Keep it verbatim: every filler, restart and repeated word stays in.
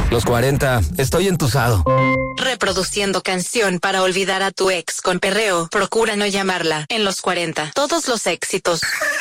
Los cuarenta, estoy entusado. Reproduciendo canción para olvidar a tu ex con perreo. Procura no llamarla en los cuarenta. Todos los éxitos.